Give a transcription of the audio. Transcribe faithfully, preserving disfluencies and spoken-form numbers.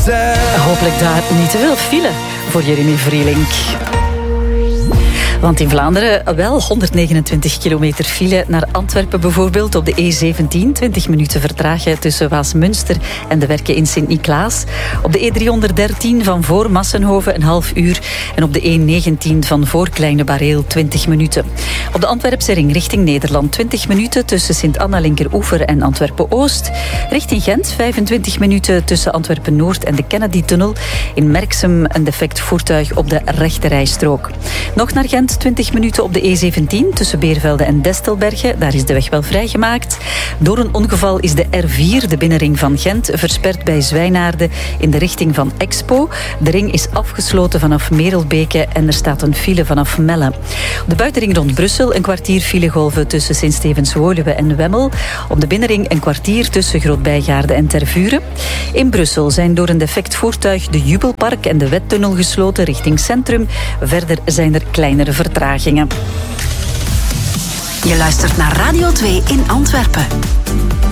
myself. Hopelijk daar niet te veel file voor Jeremy Vrielink. Want in Vlaanderen wel honderdnegenentwintig kilometer file naar Antwerpen bijvoorbeeld. Op de E zeventien, twintig minuten vertragen tussen Waasmunster en de Werken in Sint-Niklaas. Op de E driehonderddertien van voor Massenhoven een half uur. En op de E negentien van voor Kleine Bareel twintig minuten. Op de Antwerpse ring richting Nederland twintig minuten tussen Sint-Anna-Linkeroever en Antwerpen-Oost. Richting Gent vijfentwintig minuten tussen Antwerpen-Noord en de Kennedy-tunnel. In Merksem een defect voertuig op de rechterrijstrook. Nog naar Gent twintig minuten op de E zeventien tussen Beervelde en Destelbergen. Daar is de weg wel vrijgemaakt. Door een ongeval is de R vier, de binnenring van Gent, versperd bij Zwijnaarden in de richting van Expo. De ring is afgesloten vanaf Merelbeke en er staat een file vanaf Melle. Op de buitenring rond Brussel een kwartier filegolven tussen Sint-Stevens-Woluwe en Wemmel. Op de binnenring een kwartier tussen Groot-Bijgaarde en Tervuren. In Brussel zijn door een defect voertuig de Jubelpark en de Wettunnel gesloten richting Centrum. Verder zijn er kleinere vertragingen. Je luistert naar Radio twee in Antwerpen.